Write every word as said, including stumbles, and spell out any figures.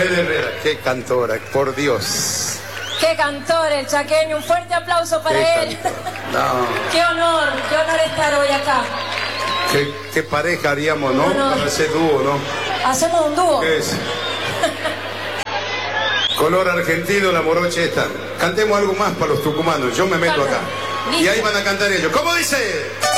Ede Herrera, qué cantora, por Dios. Qué cantor el chaqueño, un fuerte aplauso para Qué él. No. Qué honor, qué honor estar hoy acá. Qué, qué pareja haríamos, ¿no? No, no. Para ese dúo, ¿no? Hacemos un dúo. ¿Qué es? Color argentino, la morocha esta. Cantemos algo más para los tucumanos, yo me meto Canta. acá. Listo. Y ahí van a cantar ellos. ¿Cómo dice?